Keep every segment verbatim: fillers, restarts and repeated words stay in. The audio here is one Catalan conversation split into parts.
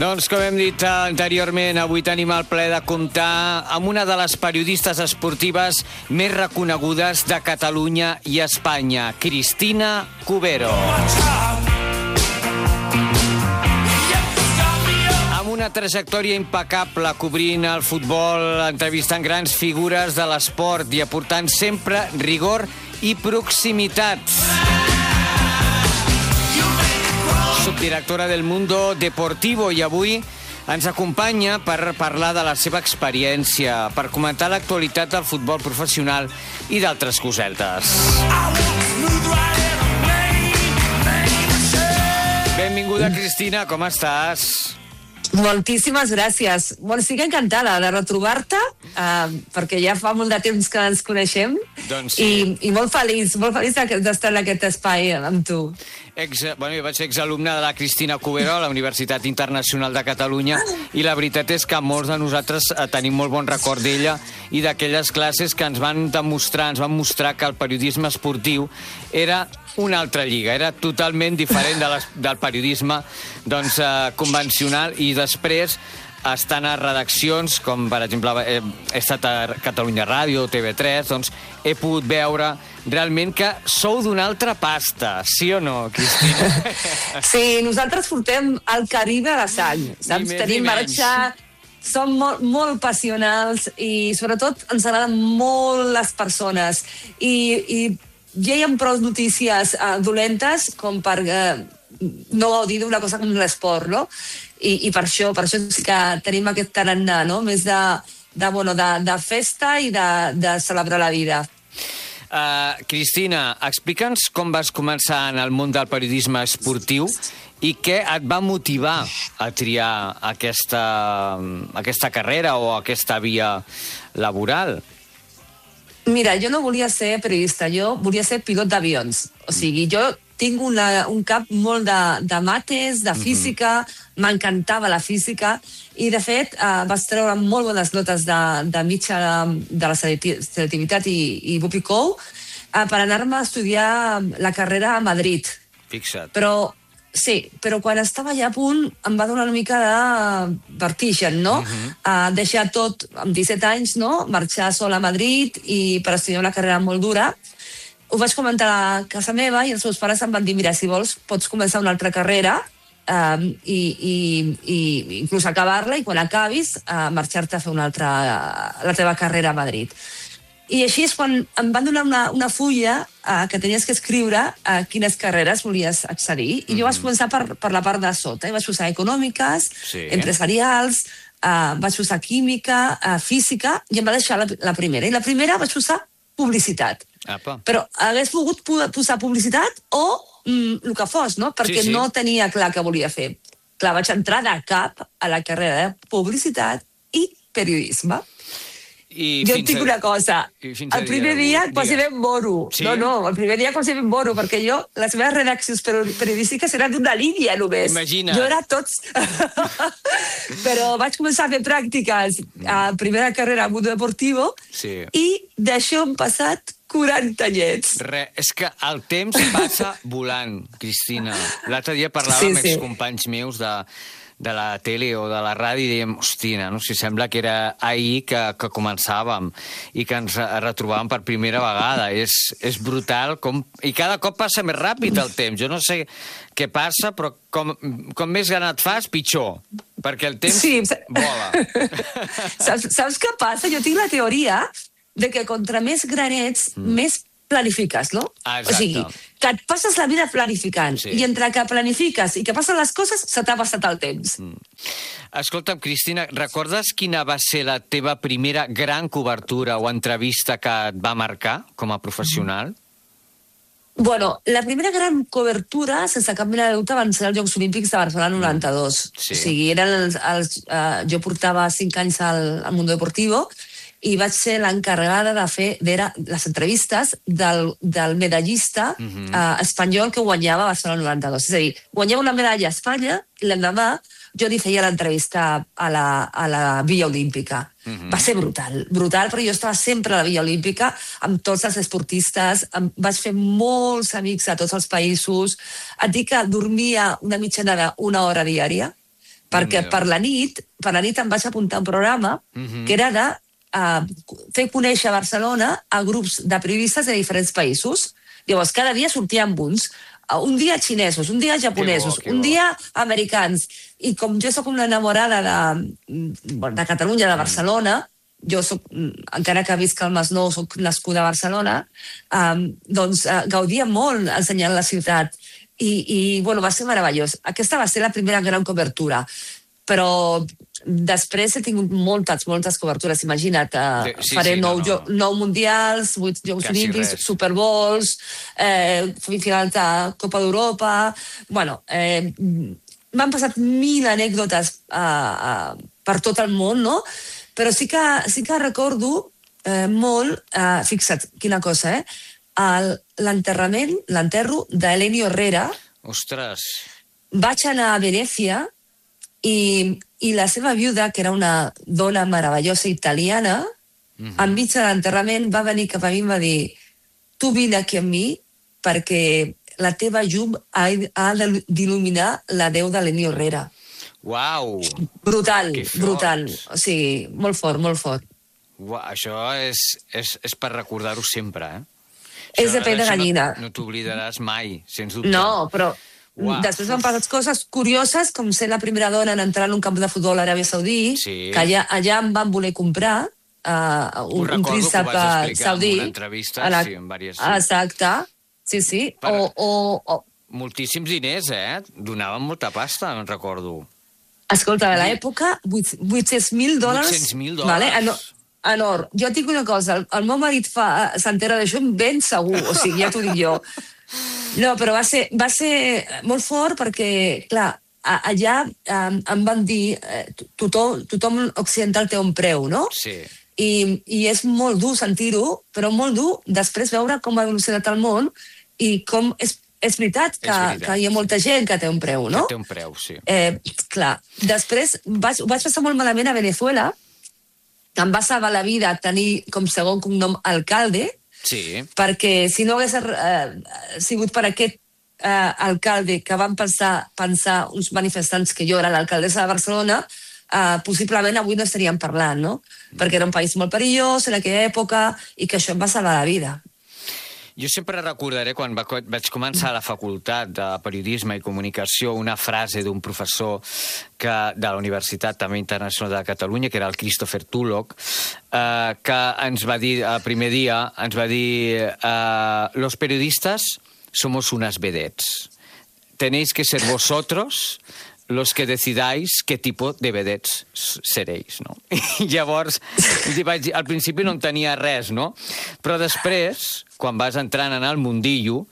Doncs, com hem dit anteriorment, avui tenim el plaer de comptar amb una de les periodistes esportives més reconegudes de Catalunya i Espanya, Cristina Cubero. Amb una trajectòria impecable cobrint el futbol, entrevistant grans figures de l'esport i aportant sempre rigor i proximitat. Subdirectora del Mundo Deportivo, i avui ens acompanya per parlar de la seva experiència, per comentar l'actualitat del futbol professional i d'altres cosetes. Benvinguda, Cristina, com estàs? Moltíssimes gràcies. Bueno, estic encantada de retrobar-te, uh, perquè ja fa molt de temps que ens coneixem, doncs sí. i, i molt feliç, molt feliç d'estar en aquest espai amb tu. Ex, bueno, jo vaig ser exalumne de la Cristina Cubero a la Universitat Internacional de Catalunya, i la veritat és que molts de nosaltres tenim molt bon record d'ella i d'aquelles classes que ens van demostrar, ens van mostrar que el periodisme esportiu era una altra lliga, era totalment diferent de les, del periodisme doncs, eh, convencional, i després estant a redaccions, com per exemple he, he estat a Catalunya Ràdio, T V tres, doncs he pogut veure realment que sou d'una altra pasta, sí o no, Cristina? Sí, nosaltres portem el Caribe a la sang, saps? Més, Tenim marxa, som molt, molt passionals i sobretot ens agraden molt les persones, i, i ja hi ha prou notícies uh, dolentes com per uh, no gaudir d'una cosa com l'esport, no? I, i per això per això sí que tenim aquest tarannà, no? Més de, de, bueno, de, de festa i de, de celebrar la vida. Uh, Cristina, explica'ns com vas començar en el món del periodisme esportiu i què et va motivar a triar aquesta, aquesta carrera o aquesta via laboral. Mira, jo no volia ser periodista, jo volia ser pilot d'avions. O sigui, jo tinc una, un cap molt de, de mates, de física, mm-hmm. m'encantava la física, i de fet eh, vaig treure molt bones notes de, de mitja de, de la selectivitat i, i Bupicou eh, per anar-me a estudiar la carrera a Madrid. Fixa't. Però sí, però quan estava ja a punt em va donar una mica de vertigen, no? Uh-huh. Uh, deixar tot amb disset anys, no? Marxar sola a Madrid i per estudiar una carrera molt dura. Ho vaig comentar a casa meva i els meus pares em van dir, mira, si vols pots començar una altra carrera um, i, i, i inclús acabar-la, i quan acabis uh, marxar-te a fer una altra, la teva carrera a Madrid. I així és quan em van donar una, una fulla uh, que tenies que escriure a uh, quines carreres volies accedir. I jo vaig començar per, per la part de sota. I vaig posar econòmiques, sí. empresarials, uh, vaig posar química, uh, física, i em va deixar la, la primera. I la primera vaig posar publicitat. Apa. Però hagués pogut posar publicitat o mm, el que fos, no? Perquè sí, sí. no tenia clar què volia fer. Clar, vaig entrar de cap a la carrera de publicitat i periodisme. I jo et dic a... una cosa, el primer dia, dia quasi ben moro. Sí? No, no, el primer dia quasi ben moro, perquè jo, les meves redaccions periodístiques eren d'una línia només. Imagina. Jo era tots... Però vaig començar a fer pràctiques a primera carrera al Mundo Deportivo, sí. i d'això hem passat quaranta anyets. Re, és que el temps passa volant, Cristina. L'altre dia parlava sí, amb sí. excompanys meus de... de la tele o de la ràdio, i dèiem, hòstia, no? Si sembla que era ahir que, que començàvem i que ens retrobàvem per primera vegada. És, és brutal, com... i cada cop passa més ràpid el temps. Jo no sé què passa, però com, com més gran et fas, pitjor, perquè el temps sí. vola. saps, saps què passa? Jo tinc la teoria de que contra més granets, mm. més planifiques, no? Ah, o sigui, que et passes la vida planificant, sí. i entre que planifiques i que passen les coses, se t'ha passat el temps. Mm. Escolta'm, Cristina, recordes quina va ser la teva primera gran cobertura o entrevista que et va marcar com a professional? Mm. Bueno, la primera gran cobertura, sense cap mena de dubte, van ser els Jocs Olímpics de Barcelona noranta-dos. Sí. O sigui, eren els, els, uh, jo portava cinc anys al, al Mundo Deportivo, i vaig ser l'encarregada de fer les entrevistes del, del medallista uh-huh. uh, espanyol que guanyava a Barcelona noranta-dos. És a dir, guanyava una medalla a Espanya i l'endemà jo li feia l'entrevista a la, a la Villa Olímpica. Uh-huh. Va ser brutal, brutal, però jo estava sempre a la Villa Olímpica amb tots els esportistes, amb, vaig fer molts amics a tots els països. Et dic que dormia una mitjana d'una hora diària, perquè per la nit, per la nit em vaig apuntar a un programa Mhm. que era de uh, fer conèixer Barcelona a grups de periodistes de diferents països. Llavors, cada dia sortia amb uns. Uh, un dia xinesos, un dia japonesos, Que bo, que un bo. dia americans. I com jo sóc una enamorada de, de Catalunya, de Barcelona, jo soc, encara que visc al Masnou, soc nascuda a Barcelona, um, doncs uh, gaudia molt ensenyant la ciutat. I, i bueno, va ser meravellós. Aquesta va ser la primera gran cobertura. Però després he tingut moltes, moltes cobertures. Imagina't, uh, De- sí, faré sí, no, nou, no. jo- nou mundials, vuit Jocs Quasi Olímpics, res. Super Bowls, eh, finals de Copa d'Europa... Bueno, eh, m'han passat mil anècdotes uh, uh, per tot el món, no? Però sí que, sí que recordo eh, molt, eh, fixa't, quina cosa, eh? El- L'enterrament, l'enterro d'Elenio Herrera. Ostres. Vaig anar a Venècia i, i la seva viuda, que era una dona meravellosa italiana, Mhm. enmig de l'enterrament va venir cap a mi i em va dir: tu vine aquí amb mi perquè la teva llum ha, ha de- d'il·luminar la Déu de l'Elenio Herrera. Uau. Brutal, Que fort. brutal. O sigui, molt fort, molt fort. Uau, això és, és, és per recordar-ho sempre, eh? És Això- de pell de això gallina. No, no t'oblidaràs mai, sens dubte. No, però Uau. després van passar coses curioses, com ser la primera dona en entrar en un camp de futbol a Aràbia Saudí, Sí. que allà, allà em van voler comprar uh, Ho un, un recordo que ho príncep vas explicar saudí. en una entrevista, a la- sí, en diverses, sí. Exacte, sí, sí. Per- O, o, o, Moltíssims diners, eh? Donaven molta pasta, me'n recordo. escolta, a l'època, vuit-cents mil dòlars. vuit-cents mil dòlars. Vale? En, en or. Jo et dic una cosa, el, el meu marit fa- s'entera d'això ben segur, o sigui, ja t'ho dic jo. No, però va ser, va ser molt fort perquè, clar, a- allà um, em van dir eh, tothom, tothom occidental té un preu, no? Sí. I, i és molt dur sentir-ho, però molt dur després veure com ha evolucionat el món i com és, és veritat que, És veritat, que hi ha molta gent que té un preu, no? Que té un preu, sí. Eh, clar, després vaig, ho vaig passar molt malament a Venezuela, em va salvar la vida tenir com segon cognom alcalde, Sí. perquè si no hagués eh, sigut per aquest eh, alcalde que van pensar, pensar uns manifestants que jo era l'alcaldessa de Barcelona, eh, possiblement avui no estaríem parlant, no? Perquè era un país molt perillós en aquella època i que això em va salvar la vida. Jo sempre recordaré, quan va, vaig començar a la facultat de Periodisme i Comunicació, una frase d'un professor que, de la Universitat també Internacional de Catalunya, que era el Christopher Tulloch, eh, que ens va dir, el primer dia, ens va dir eh, los periodistas somos unas vedettes. Tenéis que ser vosotros los que decidáis qué tipo de vedettes seréis, no? I llavors, vaig dir, al principi no en tenia res, no? Però després, quan vas entrant en el mundillo,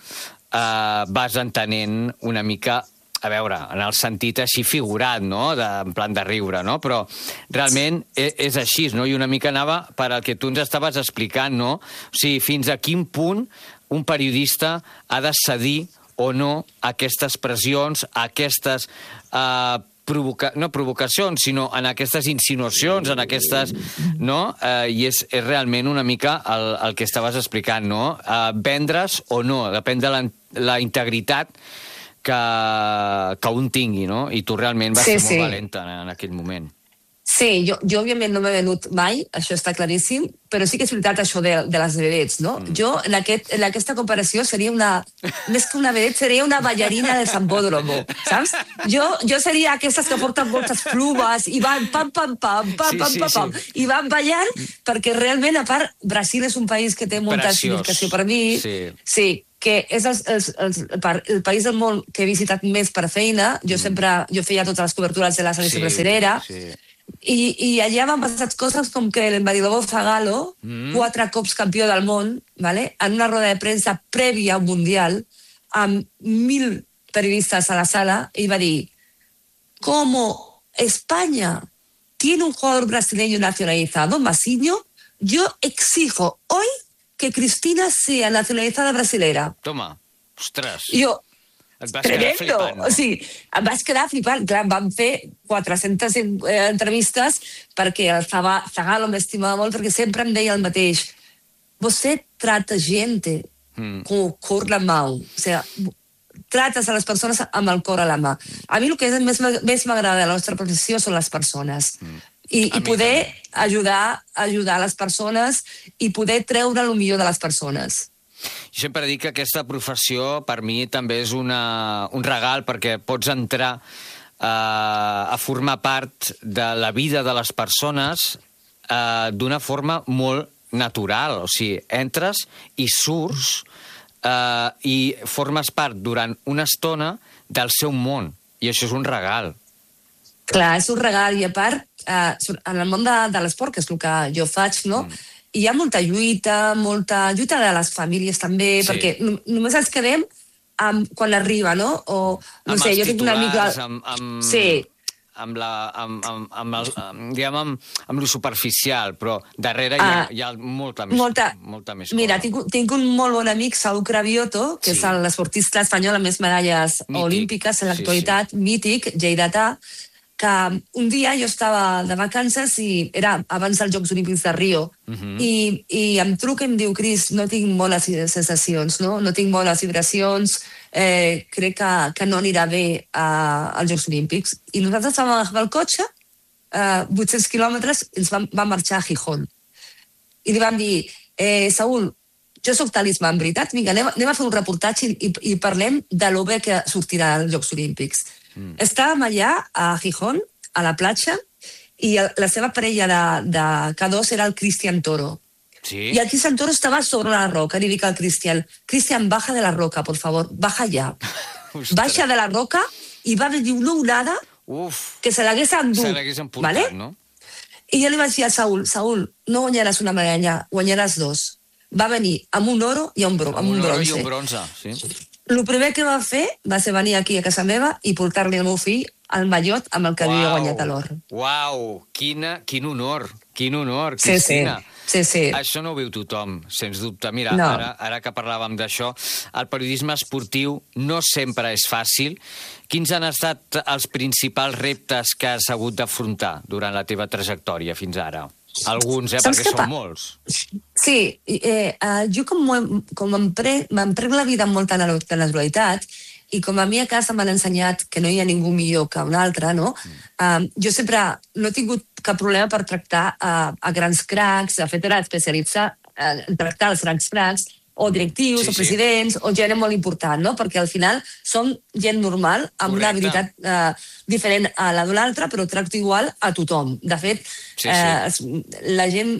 eh, vas entenent una mica, a veure, en el sentit així figurat, no?, de, en plan de riure, no? Però realment és, és així, no? I una mica anava per al que tu ens estaves explicant, no? O sigui, fins a quin punt un periodista ha de cedir o no a aquestes pressions, a aquestes eh, provoca no provocacions, sinó en aquestes insinuacions, en aquestes... No? Eh, I és, és realment una mica el, el que estaves explicant, no? Eh, vendre's o no, depèn de la, la integritat que, que un tingui, no? I tu realment vas Sí, ser molt sí. valenta en, en aquell moment. Sí, jo, jo òbviament no m'he venut mai, això està claríssim, però sí que és veritat això de, de les vedets, no? Mm. Jo, en, aquest, en aquesta comparació, seria una... Més que una vedet, seria una ballarina de Sambódromo, saps? Jo, jo seria aquestes que porten moltes plumes i van pam, pam, pam, pam, Sí, pam, sí, pam, pam, sí. i van ballant, perquè realment, a part, Brasil és un país que té molta Preciós. significació per mi. Sí. Sí, que és el, el, el, el, el país del món que he visitat més per feina. Jo sempre, jo feia totes les cobertures de la selecció brasilera. sí. I, i allà van passar coses com que l'embadidor Zagallo, mm. quatre cops campió del món, ¿vale? En una roda de premsa prèvia al Mundial, amb mil periodistas a la sala, i va dir: como España tiene un jugador brasileño nacionalizado, Masinho, yo exijo hoy que Cristina sea nacionalizada brasilera. Toma, ostres. I jo, Et vas quedar tremendo! flipant, no? O sigui, em vaig quedar flipant. Clar, vam fer quatre-centes eh, entrevistes perquè el Zaba- Zagallo m'estimava molt, perquè sempre em deia el mateix: você trata gente Mm. com o cor na mão. O sea, trates a les persones amb el cor a la mà. A mi el que més, més m'agrada de la nostra professió són les persones. I, i poder ajudar, ajudar les persones i poder treure el millor de les persones. Jo sempre dic que aquesta professió per mi també és una, un regal, perquè pots entrar eh, a formar part de la vida de les persones eh, d'una forma molt natural. O sigui, entres i surts eh, i formes part durant una estona del seu món. I això és un regal. Clar, és un regal. I a part, eh, en el món de, de l'esport, que és el que jo faig, no? Mm. Hi ha molta lluita, molta lluita de les famílies també, sí. perquè només ens quedem amb, quan arriba, no? O, no amb sé, els jo tinc una amiga... amb, amb, sí. amb, la, amb, amb, amb, el, amb, diguem, amb, amb lo superficial, però darrere hi ha, Ah, hi ha molta més, molta, molta més mira, cosa. tinc, tinc un molt bon amic, Saúl Cravioto, que Sí. és l'esportista espanyol amb més medalles Mític. olímpiques en Sí, l'actualitat, mític, lleidatà, que un dia jo estava de vacances i era abans dels Jocs Olímpics de Rio, Mhm. i, i em truca i em diu, Cris, no tinc bones sensacions, no, no tinc bones vibracions, eh, crec que, que no anirà bé a, als Jocs Olímpics. I nosaltres vam agafar el cotxe, eh, vuit-cents quilòmetres, i ens vam, vam marxar a Gijón. I li vam dir, eh, Saúl, jo sóc talismà, en veritat, vinga, anem, anem a fer un reportatge i, i parlem de lo bé que sortirà als Jocs Olímpics. Mm. Estàvem allà a Gijón, a la platja, i el, la seva parella de, de K dos era el Cristian Toro. Sí? Y el Cristian Toro estaba sobre la roca. Y le digo al Cristian, Cristian, baja de la roca, por favor, baja ya. Baja de la roca y va a venir una onada Uf, que se l'hagués endut. se l'hagués emportat, ¿vale? no? I jo li vaig dir a Saúl, Saúl, no guanyaràs una medalla, guanyaràs dos. Va venir amb un oro i amb un, bro, amb un un oro bronze. i un bronze, sí. El primer que va fer va ser venir aquí a casa meva i portar-li al meu fill el mallot amb el que havia Uau, guanyat l'or. Uau, quina, quin honor, quin honor, Sí, sí, Cristina. sí, sí. Això no ho viu tothom, sens dubte. Mira, No. ara, ara que parlàvem d'això, el periodisme esportiu no sempre és fàcil. Quins han estat els principals reptes que has hagut d'afrontar durant la teva trajectòria fins ara? Alguns, eh, Saps perquè què són pa- molts. Sí, eh, eh, jo com, m'ho- com em pre- me'n prenc la vida amb molta na- naturalitat, i com a mi a casa m'han ensenyat que no hi ha ningú millor que un altre, no? Mm. Uh, jo sempre no he tingut cap problema per tractar uh, a grans cracs, de fet era especialitzar uh, en tractar els grans cracs, o directius, Sí, o sí. presidents, o gent molt important, no? Perquè al final som gent normal, amb una Correcte. habilitat uh, diferent a la d'un altre, però tracto igual a tothom. De fet, Sí, sí. eh, es- la gent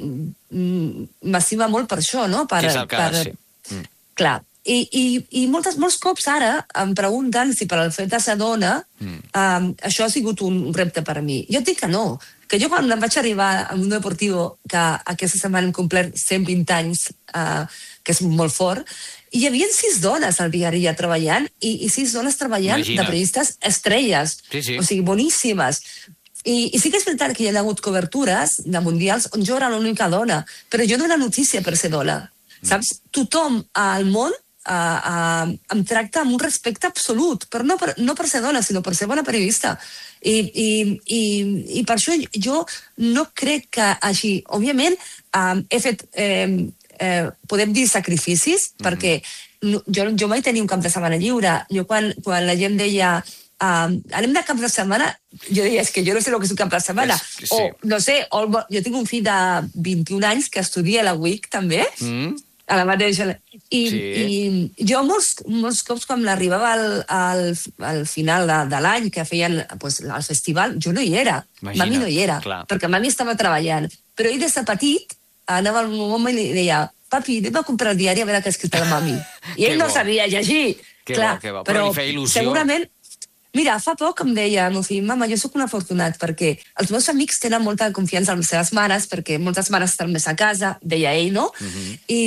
mm, m'estima molt per això, no? Per, Que és el que ha de per, ser. Mm. Clar. I, i, i moltes, molts cops ara em pregunten si per al fet de ser dona mm. um, això ha sigut un repte per a mi. Jo et dic que no, que jo quan em vaig arribar a un deportiu, que aquesta setmana hem complert cent vint anys, uh, que és molt fort, i hi havia sis dones al diari ja treballant, i, i sis dones treballant Imagina't. de periodistes estrelles, Sí, sí. o sigui, boníssimes. I, I sí que és veritat que hi ha hagut cobertures de mundials on jo era l'única dona, però jo no era notícia per ser dona. Mm. Saps? Tothom al món uh, uh, em tracta amb un respecte absolut, però no per, no per ser dona, sinó per ser bona periodista. I, i, i, i per això jo no crec que així... Òbviament, um, he fet, eh, eh, podem dir, sacrificis, mm. perquè no, jo, jo mai tenia un cap de setmana lliure. Jo quan, quan la gent deia Uh, anem de cap de setmana, jo deia, és que jo no sé el que és un cap de setmana. És, sí. O, no sé, o, jo tinc un fill de vint-i-un anys que estudia a la U I C, també, Mm. a la mateixa... I, Sí. i jo molts, molts cops, quan arribava al, al, al final de, de l'any, que feien pues, el festival, jo no hi era. Imagina't, Mami no hi era, clar. perquè mami estava treballant. Però ell, des de petit, anava al meu home i li deia, papi, anem a comprar el diari a veure què ha escrit la mami. I ell Que no bo. sabia llegir. Que Clar, bo, que bo. Però li feia il·lusió. Segurament, mira, fa poc em deia el meu fill, mama, jo sóc un afortunat perquè els meus amics tenen molta confiança en les seves mares, perquè moltes mares estan més a casa, deia ell, no? Uh -huh. I,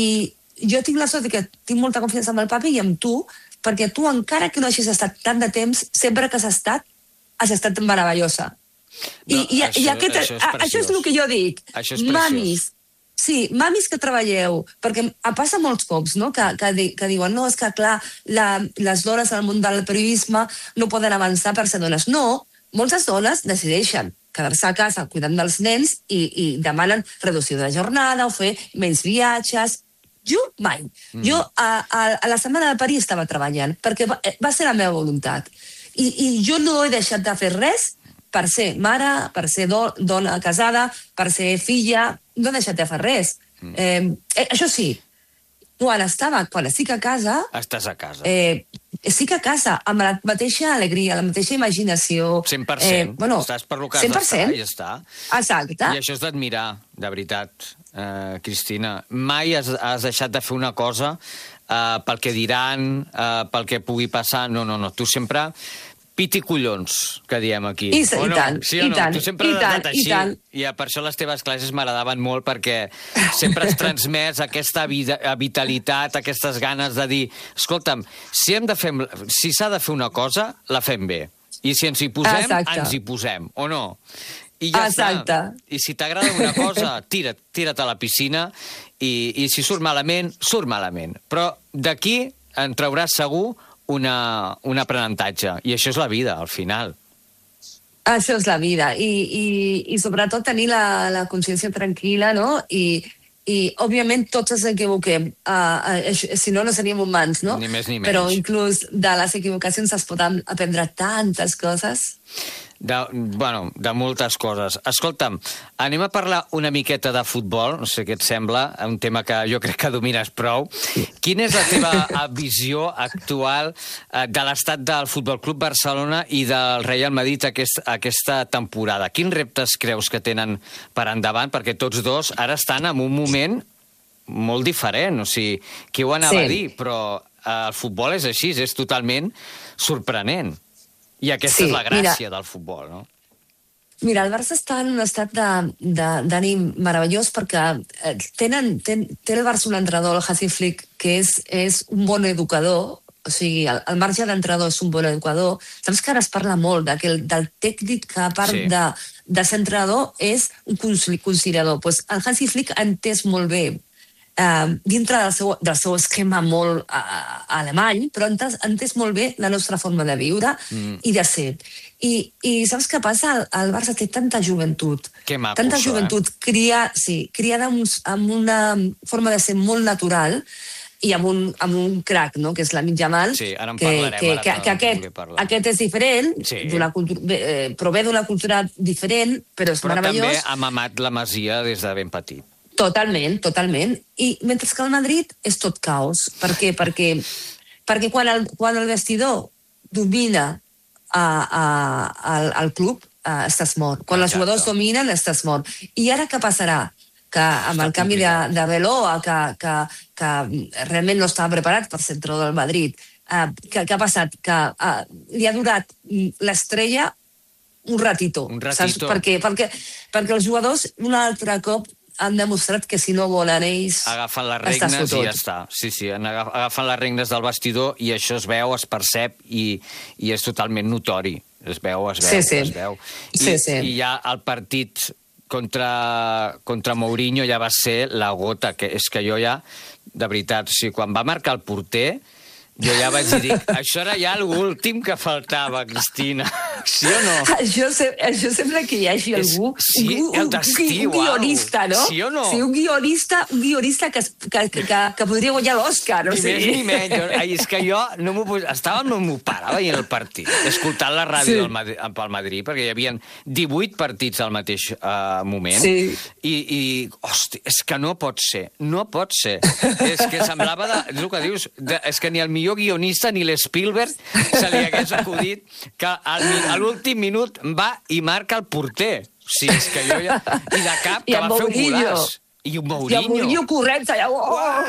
I jo tinc la sort que tinc molta confiança amb el papi i amb tu, perquè tu, encara que no hagis estat tant de temps, sempre que has estat, has estat meravellosa. I, No, i, això- i aquest, això és a- això és preciós. el que jo dic. Això és preciós. Mamis, sí, mamis que treballeu, perquè passa molts cops, no?, que, que, di, que diuen, no, és que, clar, la, les dones al món del periodisme no poden avançar per ser dones. No, moltes dones decideixen quedar-se a casa cuidant dels nens i, i demanen reducció de jornada o fer menys viatges. Jo mai. Mm. Jo a, a, a la setmana de París estava treballant, perquè va, va ser la meva voluntat. I, I jo no he deixat de fer res per ser mare, per ser do, dona casada, per ser filla, no he deixat de fer res. Mm. Eh, eh, això sí, quan estava, quan estic a casa... Estàs a casa. Eh, estic a casa, amb la mateixa alegria, la mateixa imaginació... cent per cent. Eh, bueno, estàs per lo que has d'estar i ja està. Exacte. I això és d'admirar, de veritat, eh, Cristina. Mai has, has deixat de fer una cosa eh, pel que diran, eh, pel que pugui passar. No, no, no. Tu sempre... Piti collons, que diem aquí. I, i no? tant, sí i no? tant, Tu sempre i has tant, estat així, i tant. I per això les teves classes m'agradaven molt, perquè sempre has transmès aquesta vida, vitalitat, aquestes ganes de dir, escolta'm, si hem de fer, si s'ha de fer una cosa, la fem bé. I si ens hi posem, Exacte. ens hi posem, o no? I ja Exacte. està. I si t'agrada una cosa, tira't, tira't a la piscina, i, i si surt malament, surt malament. Però d'aquí en trauràs segur Una, un aprenentatge. I això és la vida, al final. Això és la vida. I, i, i sobretot tenir la, la consciència tranquil·la, no? I, i òbviament, tots ens equivoquem. Uh, uh, si no, no seríem humans, no? Ni més ni menys. Però inclús de les equivocacions es poden aprendre tantes coses. De, bueno, de moltes coses. Escolta'm, anem a parlar una miqueta de futbol, no sé què et sembla, un tema que jo crec que domines prou. Quina és la teva visió actual eh, de l'estat del Futbol Club Barcelona i del Real Madrid aquest, aquesta temporada? Quins reptes creus que tenen per endavant? Perquè tots dos ara estan en un moment molt diferent, o sigui, qui ho anava sí. a dir? Però eh, el futbol és així, és totalment sorprenent. I aquesta sí, és la gràcia mira, del futbol, no? Mira, el Barça està en un estat d'ànim meravellós perquè tenen, ten, té el Barça un entrenador, el Hansi Flick, que és, és un bon educador, o sigui, el, el marge d'entrenador és un bon educador. Saps que ara es parla molt de que el, del tècnic que, a part sí. de, de ser entrenador, és un conciliador. Pues el Hansi Flick ha entès molt bé Uh, dintre del seu, del seu esquema molt uh, alemany, però ha entès molt bé la nostra forma de viure mm. i de ser. I, i saps què passa? El, el Barça té tanta joventut. Que maco, tanta això, joventut eh? cria, sí, criada amb, amb una forma de ser molt natural i amb un, amb un crac, no? Que és la Yamal. Sí, ara en que, parlarem. que, ara que, que aquest, aquest és diferent, sí. cultura, eh, prové d'una cultura diferent, però és però meravellós. Però també ha mamat la Masia des de ben petit. Totalment, totalment. I mentre que al Madrid és tot caos. Per què? Perquè, perquè quan, el, quan el vestidor domina a, a, al, al club, a, estàs mort. Quan Exacte. els jugadors dominen, estàs mort. I ara què passarà? Que amb el canvi de, de Veloa, que, que, que realment no estava preparat per ser entrenador del Madrid, uh, que, que ha passat? Que uh, li ha durat l'estrella un ratito. Un ratito. Saps? Perquè, perquè, perquè els jugadors un altre cop han demostrat que si no volen ells... Agafen les regnes i ja està. Sí, sí, agafen les regnes del vestidor i això es veu, es percep i, i és totalment notori. Es veu, es veu, sí, sí. es veu. I, sí, sí. I ja el partit contra, contra Mourinho ja va ser la gota, que és que jo ja, de veritat, o sigui, quan va marcar el porter, jo ja vaig dir, això era ja l'últim que faltava, Cristina. Sí o no? Això, això sembla que hi hagi algú, és, sí, un, un, un guionista, no? Sí o no? Sí, un guionista, un guionista que, que, que, que podria guanyar l'Òscar. No ni sé. més ni menys. Ai, és que jo no m'ho estava amb el meu pare veient el partit, escoltant la ràdio sí. del Madrid, pel Madrid, perquè hi havia divuit partits al mateix uh, moment, sí. i, i hosti, és que no pot ser, no pot ser. És que semblava, de, és el que dius, de, és que ni el millor guionista ni l'Spielberg se li hagués acudit que al, a l'últim minut va i marca el porter. O sigui, és que jo ja... I de cap, que va fer un golaç. I un Mourinho. I el Mourinho corrent allà. Oh!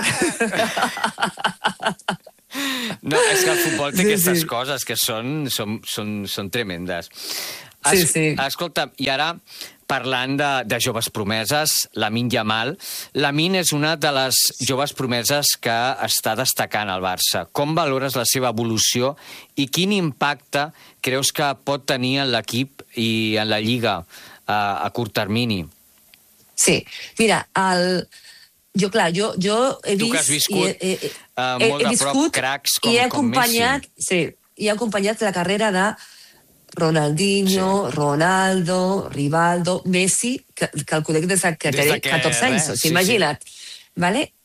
No, és que el futbol té sí, aquestes sí. coses que són, són, són, són tremendes. Es, sí, sí. Escolta, i ara... Parlant de, de joves promeses, Lamine Yamal. Lamine és una de les joves promeses que està destacant al Barça. Com valores la seva evolució i quin impacte creus que pot tenir en l'equip i en la Lliga a, a curt termini? Sí, mira, el... jo, clar, jo, jo he vist... Tu que has viscut he, he, uh, he, molt he de prop viscut, cracs com, i he com acompanyat, Messi. Sí, i he acompanyat la carrera de Ronaldinho, sí. Ronaldo, Rivaldo, Messi, que, que el conec des que té catorze anys, eh? o sigui, imagina't. Sí. Vale?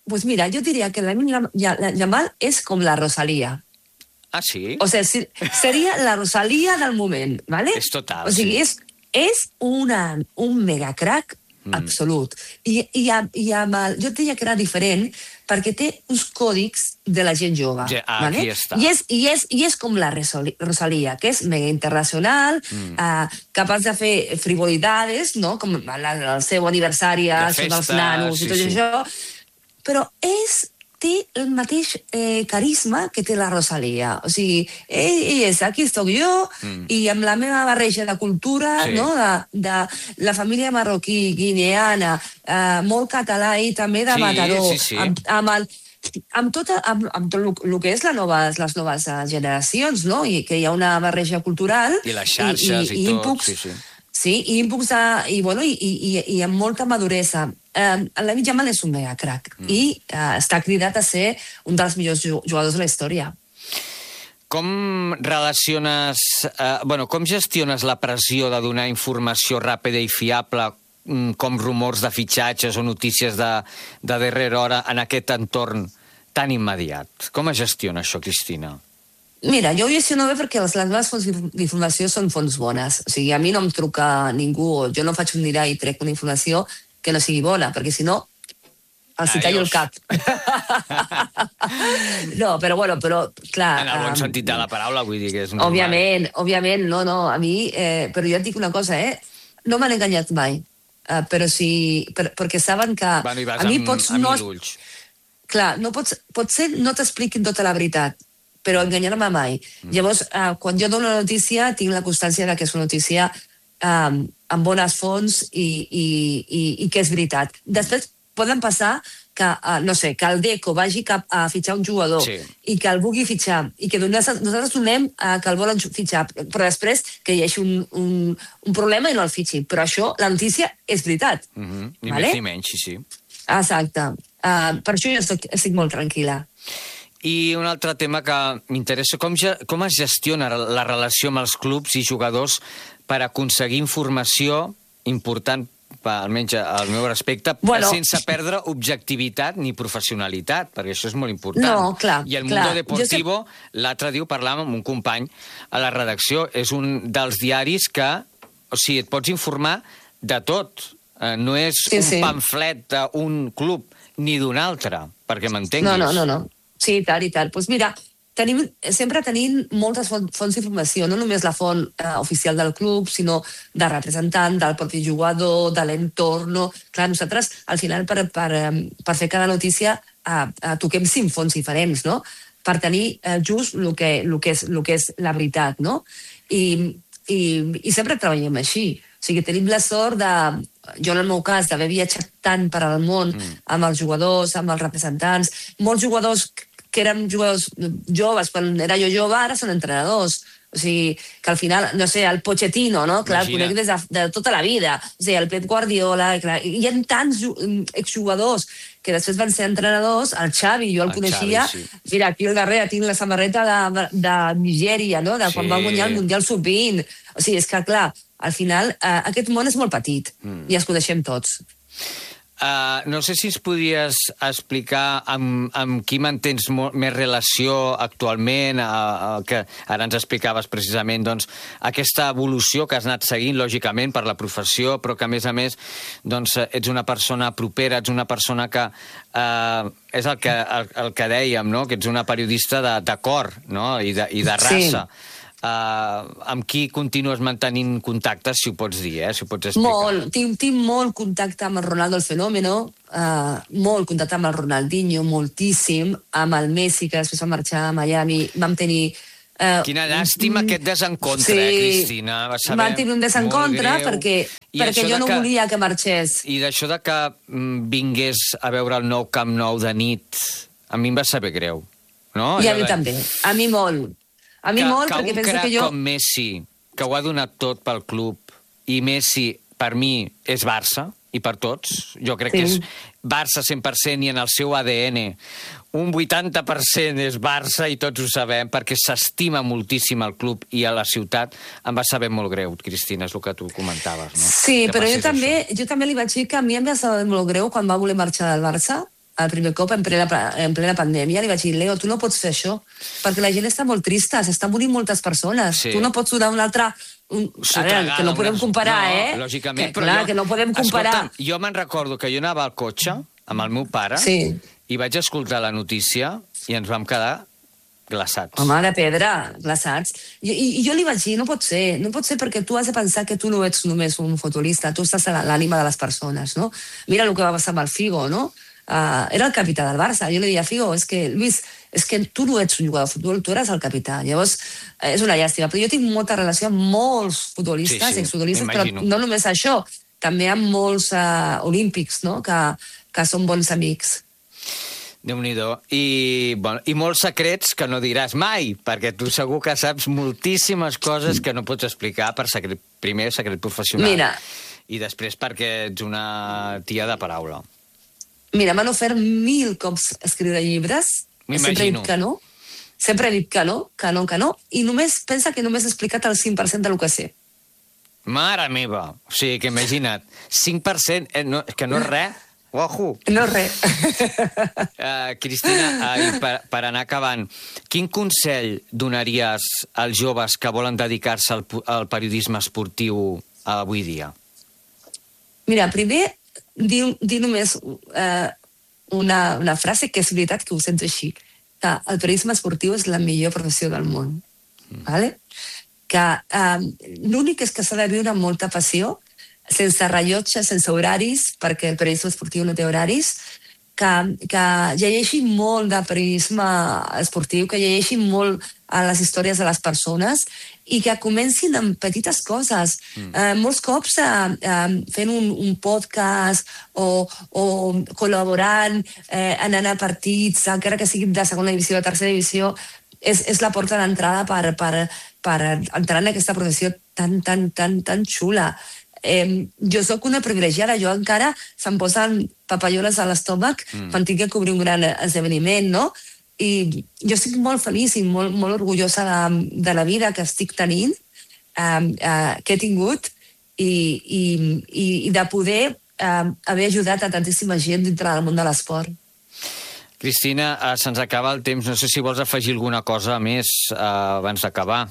pues mira, yo diría que Lamine Yamal és com la Rosalía. Ah, sí? O sea, seria la Rosalía del moment, ¿vale? És total, o sigui, sí. És, és una, un megacrack mm. absolut. I, i, i amb el, jo et deia que era diferent perquè té uns còdics de la gent jove. Ja, ah, ¿vale? Aquí està. I és, i, és, I és com la Rosalía, que és mega internacional, mm. uh, capaç de fer frivolidades, no? Com el seu aniversari, el seu dels nanos sí, i tot sí. això, però és... té el mateix eh, carisma que té la Rosalía. O sigui, ell, ell és, aquí estoc jo, mm. i amb la meva barreja de cultura, sí. no? de, de la família marroquí, guineana, eh, molt català i també de sí, Mataró, sí, sí. amb, amb, el, amb, tot, amb, amb tot el que és la noves, les noves generacions, no? I que hi ha una barreja cultural. I les xarxes i, i, i tot. Inputs, sí, sí. Sí, i inputs de, i, bueno, i, i, i amb molta maduresa. Uh, Lamine Yamal és un mega crack mm. i uh, està cridat a ser un dels millors jugadors de la història. Com relaciones... Uh, bueno, com gestiones la pressió de donar informació ràpida i fiable um, com rumors de fitxatges o notícies de, de darrera hora en aquest entorn tan immediat? Com es gestiona això, Cristina? Mira, jo ho gestiono bé perquè les, les meves fonts d'informació són fonts bones. O sigui, a mi no em truca ningú, jo no faig un dinar i trec una informació que no sigui bona, perquè si no, els hi tallo el cap. No, però bueno, però, clar... En el bon um, sentit de la paraula, vull dir que és normal. Òbviament, òbviament, no, no, a mi... Eh, però jo et dic una cosa, eh? No m'han enganyat mai, uh, però sí... Per, perquè saben que... Bueno, i vas a mi amb, pots amb no, ulls. Clar, no pots, potser no t'expliquin tota la veritat, però enganyar-me mai. Mm. Llavors, uh, quan jo dono una notícia, tinc la constància de que és una notícia um, amb bones fonts i, i, i, i que és veritat. Després poden passar que, uh, no sé, que el Deco vagi cap a fitxar un jugador sí. i que el vulgui fitxar i que nosaltres donem uh, que el volen fitxar, però després que hi hagi un, un, un problema i no el fitxi. Però això, la notícia és veritat. Mm-hmm. Ni vale? més ni menys, sí, sí. Exacte. Uh, per això jo estic, estic molt tranquil·la. I un altre tema que m'interessa, com, com es gestiona la relació amb els clubs i jugadors per aconseguir informació important, almenys al meu respecte, bueno, sense perdre objectivitat ni professionalitat, perquè això és molt important. No, clar, I el clar. Mundo Deportivo, sé... l'altre dia ho parlàvem amb un company a la redacció, és un dels diaris que, o sigui, et pots informar de tot. No és sí, un sí. pamflet d'un club ni d'un altre, perquè m'entenguis. No, no, no, no. Sí, i tal, i tal. Doncs pues mira, tenim, sempre tenim moltes fonts d'informació, no només la font eh, oficial del club, sinó de representant, del propi jugador, de l'entorn. Clar, nosaltres, al final, per, per, per fer cada notícia, eh, eh, toquem cinc fonts diferents, no?, per tenir eh, just el que, el, que és, el que és la veritat, no? I, i, i sempre treballem així. O sigui, tenim la sort de, jo en el meu cas, d'haver viatjat tant per al món mm. amb els jugadors, amb els representants, molts jugadors que eren jugadors joves, quan era jo jove, ara són entrenadors. O sigui, que al final, no sé, el Pochettino, no? Clar, el conec des de, de tota la vida. O sigui, el Pep Guardiola, clar, hi ha tants exjugadors que després van ser entrenadors, el Xavi, jo el, el coneixia, Xavi, sí. Mira, aquí al darrere tinc la samarreta de, de Nigèria, no?, de quan sí. va guanyar el Mundial sub vint. O sigui, és que, clar, al final, eh, aquest món és molt petit mm. i els coneixem tots. Uh, no sé si ens podries explicar amb, amb qui mantens més relació actualment, uh, uh, que ara ens explicaves precisament doncs, aquesta evolució que has anat seguint, lògicament, per la professió, però que, a més a més, doncs, ets una persona propera, ets una persona que... Uh, és el que, el, el que dèiem, no?, que ets una periodista de, de cor, no?, i de, i de raça. Sí. Uh, amb qui continues mantenint contactes, si ho pots dir, eh? Si ho pots explicar. Molt, tinc, tinc molt contacte amb el Ronaldo el Fenómeno, uh, molt contacte amb el Ronaldinho, moltíssim, amb el Messi, que després va marxar a Miami, vam tenir... Uh, Quina llàstima aquest desencontre, sí, eh, Cristina? Va saber vam tenir un desencontre perquè, perquè jo no que, volia que marxés. I d'això de que mm, vingués a veure el nou Camp Nou de nit, a mi em va saber greu, no? I a mi de... també, a mi molt. A mi que, molt, que perquè penso que jo... com Messi, que ho ha donat tot pel club, i Messi, per mi, és Barça, i per tots, jo crec sí. que és Barça cent per cent i en el seu A D N. Un vuitanta per cent és Barça i tots ho sabem, perquè s'estima moltíssim el club i a la ciutat. Em va saber molt greu, Cristina, és el que tu comentaves, no? Sí, que però jo també, això. jo també li vaig dir que a mi em va saber molt greu quan va voler marxar del Barça, el primer cop, en plena, en plena pandèmia, li vaig dir, Leo, tu no pots fer això, perquè la gent està molt trista, s'estan morint moltes persones. Sí. Tu no pots donar un altre... Un... A veure, que no podem comparar, no, eh? Lògicament, que, però clar, jo... que no podem comparar. Escolta, jo me'n recordo que jo anava al cotxe amb el meu pare sí. i vaig escoltar la notícia i ens vam quedar glaçats. Home, de pedra, glaçats. I, i, I jo li vaig dir, no pot ser, no pot ser perquè tu has de pensar que tu no ets només un futbolista, tu estàs a l'ànima de les persones, no? Mira el que va passar amb el Figo, no? Uh, era el capità del Barça. Jo li deia, Figo, és que, Luis, és que tu no ets un jugador de futbol, tu eres el capità. Llavors, eh, és una llàstima. Però jo tinc molta relació amb molts futbolistes, sí, sí, exfutbolistes, però no només això, també amb molts uh, olímpics, no? Que, que són bons amics. Déu-n'hi-do. I, bueno, I molts secrets que no diràs mai, perquè tu segur que saps moltíssimes coses que no pots explicar per secret, primer secret professional. Mira. I després perquè ets una tia de paraula. Mira, m'han ofert mil cops escriure llibres. Sempre he dit que no. Sempre he dit que no, que no, que no. I només pensa que només he explicat el cinc per cent del que sé. Mare meva! O sigui, que imagina't, cinc per cent, eh, no, que no és res. Uahu! No és res. uh, Cristina, uh, per, per anar acabant, quin consell donaries als joves que volen dedicar-se al, al periodisme esportiu avui dia? Mira, primer, dir, dir només eh, una, una frase que és veritat que ho sento així, que el periodisme esportiu és la millor professió del món. Mm. Vale? Que eh, l'únic és que s'ha de viure amb molta passió, sense rellotge, sense horaris, perquè el periodisme esportiu no té horaris, que, que llegeixi molt de periodisme esportiu, que llegeixi molt a les històries de les persones i que comencin amb petites coses. Mm. Eh, molts cops eh, eh, fent un, un podcast o, o col·laborant, eh, anant a partits, encara que siguin de segona divisió o de tercera divisió, és, és la porta d'entrada per, per, per entrar en aquesta professió tan, tan, tan, tan xula. Eh, jo sóc una privilegiada, jo encara se'm posen papalloles a l'estómac mm. quan tinc que cobrir un gran esdeveniment, no? I jo estic molt feliç i molt, molt orgullosa de, de la vida que estic tenint, eh, eh, que he tingut, i, i, i de poder eh, haver ajudat a tantíssima gent dintre del món de l'esport. Cristina, eh, se'ns acaba el temps. No sé si vols afegir alguna cosa més eh, abans d'acabar.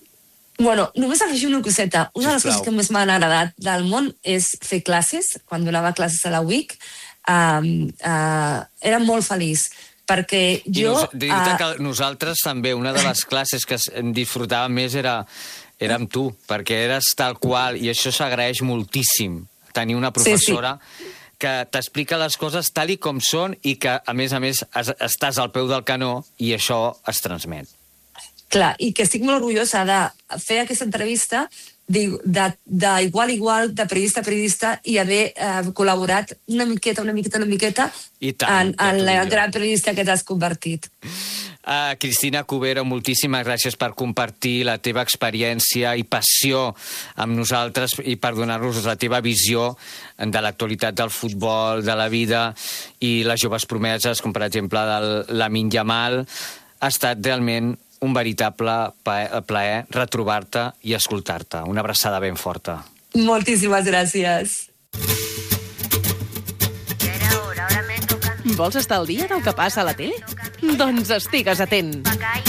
Bueno, només afegir una coseta. Una de les coses que més m'han agradat del món és fer classes. Quan donava classes a la U I C, um, uh, era molt feliç, perquè jo... Nos, uh, que nosaltres també, una de les classes que disfrutàvem més era, era amb tu, perquè eres tal qual, i això s'agraeix moltíssim, tenir una professora sí, sí. que t'explica les coses tal i com són i que, a més a més, es, estàs al peu del canó i això es transmet. Clar, i que estic molt orgullosa de fer aquesta entrevista d'igual a igual, de periodista a periodista, i haver eh, col·laborat una miqueta, una miqueta, una miqueta tant, en, en la gran periodista que t'has convertit. Uh, Cristina Cubero, moltíssimes gràcies per compartir la teva experiència i passió amb nosaltres i per donar-nos la teva visió de l'actualitat del futbol, de la vida i les joves promeses, com per exemple del Lamine Yamal. Ha estat realment un veritable plaer retrobar-te i escoltar-te. Una abraçada ben forta. Moltíssimes gràcies. Vols estar al dia del que passa a la tele? Doncs estigues atent.